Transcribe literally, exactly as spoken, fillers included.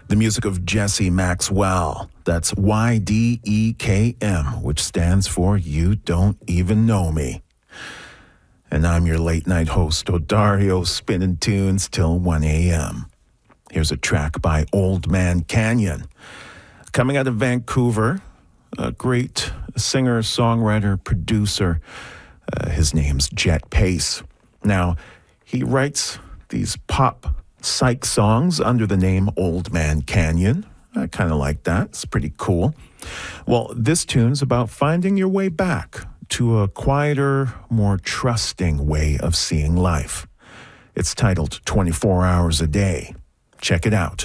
The music of Jesse Maxwell. That's Y D E K M, which stands for You Don't Even Know Me. And I'm your late night host, Odario, spinning tunes till one a.m. Here's a track by Old Man Canyon. Coming out of Vancouver, a great singer, songwriter, producer. Uh, his name's Jet Pace. Now, he writes these pop psych songs under the name Old Man Canyon. I kind of like that. It's pretty cool. Well, this tune's about finding your way back to a quieter, more trusting way of seeing life. It's titled twenty-four hours a day. Check it out.